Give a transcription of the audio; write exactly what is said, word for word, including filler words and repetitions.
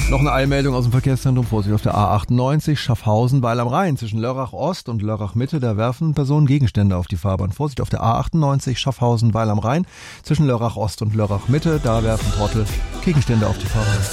Noch eine Eilmeldung aus dem Verkehrszentrum. Vorsicht auf der A achtundneunzig, Schaffhausen, Weil am Rhein. Zwischen Lörrach Ost und Lörrach Mitte, da werfen Personen Gegenstände auf die Fahrbahn. Vorsicht auf der A achtundneunzig, Schaffhausen, Weil am Rhein. Zwischen Lörrach Ost und Lörrach Mitte, da werfen Trottel Gegenstände auf die Fahrbahn.